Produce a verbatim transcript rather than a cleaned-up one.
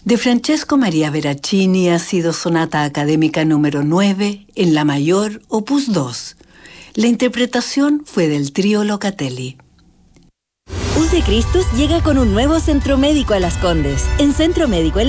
De Francesco Maria Veracini ha sido sonata académica número nueve en la mayor, opus dos. La interpretación fue del trío Locatelli. U C Christus llega con un nuevo centro médico a Las Condes. En Centro Médico